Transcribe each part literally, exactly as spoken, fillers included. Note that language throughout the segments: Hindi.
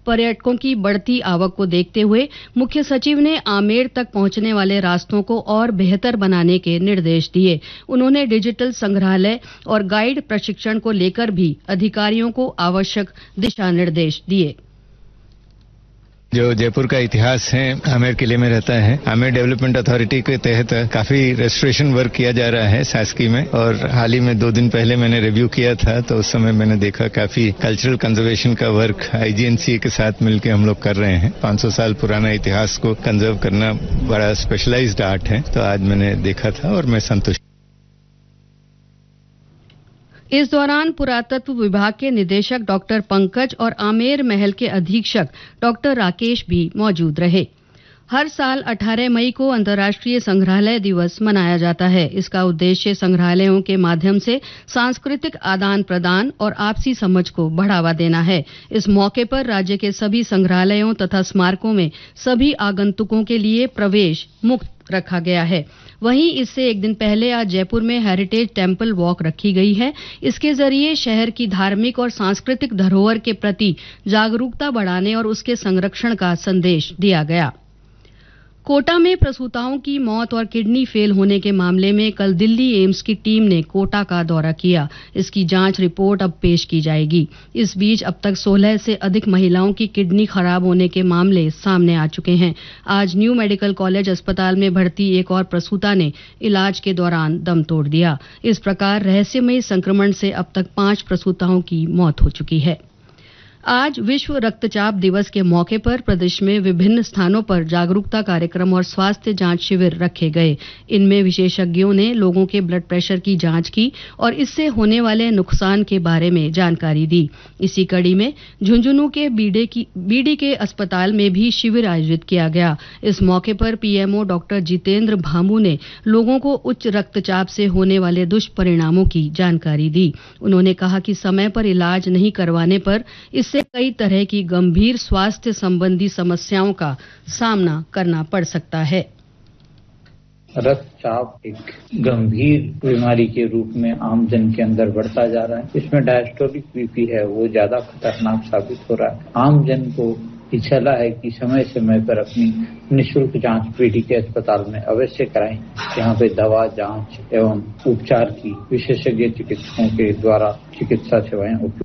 पर्यटकों की बढ़ती आवक को देखते हुए मुख्य सचिव ने आमेर तक पहुंचने वाले रास्तों को और बेहतर बनाने के निर्देश दिए। उन्होंने डिजिटल संग्रहालय और गाइड प्रशिक्षण को लेकर भी अधिकारियों को आवश्यक दिशा निर्देश दिए। जो जयपुर का इतिहास है आमेर किले में रहता है। आमेर डेवलपमेंट अथॉरिटी के तहत काफी रेस्टोरेशन वर्क किया जा रहा है शासकीय में, और हाल ही में दो दिन पहले मैंने रिव्यू किया था तो उस समय मैंने देखा काफी कल्चरल कंजर्वेशन का वर्क आईजीएनसी के साथ मिलकर हम लोग कर रहे हैं। पाँच सौ साल पुराना इतिहास को कंजर्व करना बड़ा स्पेशलाइज्ड आर्ट है, तो आज मैंने देखा था और मैं संतुष्ट। इस दौरान पुरातत्व विभाग के निदेशक डॉक्टर पंकज और आमेर महल के अधीक्षक डॉक्टर राकेश भी मौजूद रहे। हर साल अठारह मई को अंतर्राष्ट्रीय संग्रहालय दिवस मनाया जाता है। इसका उद्देश्य संग्रहालयों के माध्यम से सांस्कृतिक आदान प्रदान और आपसी समझ को बढ़ावा देना है। इस मौके पर राज्य के सभी संग्रहालयों तथा स्मारकों में सभी आगंतुकों के लिए प्रवेश मुक्त रखा गया है। वहीं इससे एक दिन पहले आज जयपुर में हेरिटेज टेम्पल वॉक रखी गई है। इसके जरिए शहर की धार्मिक और सांस्कृतिक धरोहर के प्रति जागरूकता बढ़ाने और उसके संरक्षण का संदेश दिया गया। कोटा में प्रसूताओं की मौत और किडनी फेल होने के मामले में कल दिल्ली एम्स की टीम ने कोटा का दौरा किया। इसकी जांच रिपोर्ट अब पेश की जाएगी। इस बीच अब तक सोलह से अधिक महिलाओं की किडनी खराब होने के मामले सामने आ चुके हैं। आज न्यू मेडिकल कॉलेज अस्पताल में भर्ती एक और प्रसूता ने इलाज के दौरान दम तोड़ दिया। इस प्रकार रहस्यमयी संक्रमण से अब तक पांच प्रसूताओं की मौत हो चुकी है। आज विश्व रक्तचाप दिवस के मौके पर प्रदेश में विभिन्न स्थानों पर जागरूकता कार्यक्रम और स्वास्थ्य जांच शिविर रखे गए। इनमें विशेषज्ञों ने लोगों के ब्लड प्रेशर की जांच की और इससे होने वाले नुकसान के बारे में जानकारी दी। इसी कड़ी में झुंझुनू के बीडे की बीडी के अस्पताल में भी शिविर आयोजित किया गया। इस मौके पर पीएमओ डॉक्टर जितेंद्र भामू ने लोगों को उच्च रक्तचाप से होने वाले दुष्परिणामों की जानकारी दी। उन्होंने कहा कि समय पर इलाज नहीं करवाने पर इससे कई तरह की गंभीर स्वास्थ्य संबंधी समस्याओं का सामना करना पड़ सकता है। रक्तचाप एक गंभीर बीमारी के रूप में आम जन के अंदर बढ़ता जा रहा है। इसमें डायस्टोलिक बीपी है वो ज्यादा खतरनाक साबित हो रहा है। आम जन को ये सलाह है कि समय समय पर अपनी निःशुल्क जांच पीडी के अस्पताल में अवश्य कराएं। यहाँ पे दवा, जांच एवं उपचार की विशेषज्ञ चिकित्सकों के द्वारा चिकित्सा सेवाएं उपलब्ध।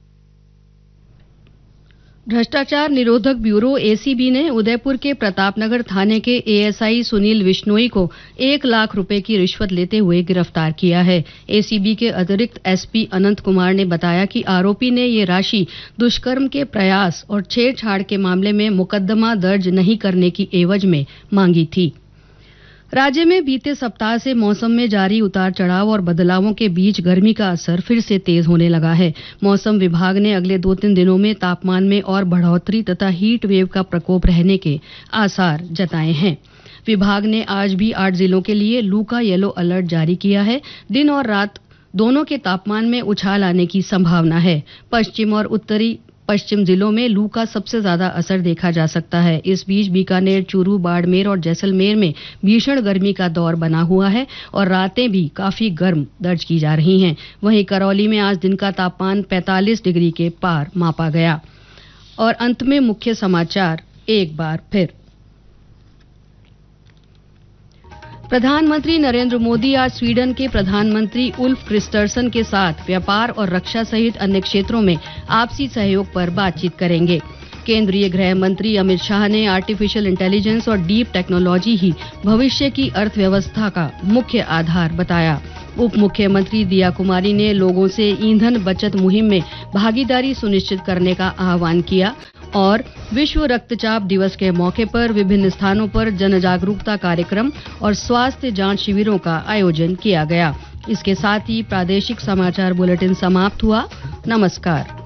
भ्रष्टाचार निरोधक ब्यूरो एसीबी ने उदयपुर के प्रतापनगर थाने के एएसआई सुनील विश्नोई को एक लाख रुपए की रिश्वत लेते हुए गिरफ्तार किया है। एसीबी के अतिरिक्त एसपी अनंत कुमार ने बताया कि आरोपी ने ये राशि दुष्कर्म के प्रयास और छेड़छाड़ के मामले में मुकदमा दर्ज नहीं करने की एवज में मांगी थी। राज्य में बीते सप्ताह से मौसम में जारी उतार चढ़ाव और बदलावों के बीच गर्मी का असर फिर से तेज होने लगा है। मौसम विभाग ने अगले दो तीन दिनों में तापमान में और बढ़ोतरी तथा हीट वेव का प्रकोप रहने के आसार जताए हैं। विभाग ने आज भी आठ जिलों के लिए लू का येलो अलर्ट जारी किया है। दिन और रात दोनों के तापमान में उछाल आने की संभावना है। पश्चिम और उत्तरी पश्चिम जिलों में लू का सबसे ज्यादा असर देखा जा सकता है। इस बीच बीकानेर, चूरू, बाड़मेर और जैसलमेर में भीषण गर्मी का दौर बना हुआ है और रातें भी काफी गर्म दर्ज की जा रही हैं। वहीं करौली में आज दिन का तापमान पैंतालीस डिग्री के पार मापा गया। और अंत में मुख्य समाचार एक बार फिर। प्रधानमंत्री नरेंद्र मोदी आज स्वीडन के प्रधानमंत्री उल्फ क्रिस्टर्सन के साथ व्यापार और रक्षा सहित अन्य क्षेत्रों में आपसी सहयोग पर बातचीत करेंगे। केंद्रीय गृह मंत्री अमित शाह ने आर्टिफिशियल इंटेलिजेंस और डीप टेक्नोलॉजी ही भविष्य की अर्थव्यवस्था का मुख्य आधार बताया। उप मुख्यमंत्री दिया कुमारी ने लोगों से ईंधन बचत मुहिम में भागीदारी सुनिश्चित करने का आह्वान किया। और विश्व रक्तचाप दिवस के मौके पर विभिन्न स्थानों पर जन जागरूकता कार्यक्रम और स्वास्थ्य जांच शिविरों का आयोजन किया गया। इसके साथ ही प्रादेशिक समाचार बुलेटिन समाप्त हुआ। नमस्कार।